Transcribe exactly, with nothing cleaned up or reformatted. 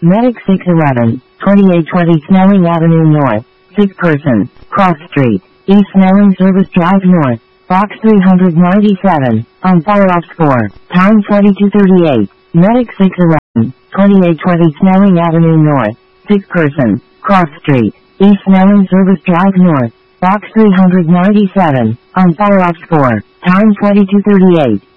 Medic six eleven, twenty-eight twenty Snelling Avenue North, sick person, Cross Street, East Snelling Service Drive North, Box three ninety-seven, on follow-up score, time twenty-two thirty-eight, Medic six eleven, twenty-eight twenty Snelling Avenue North, sick person, Cross Street, East Snelling Service Drive North, Box three ninety-seven, on follow-up score, time twenty-two thirty-eight.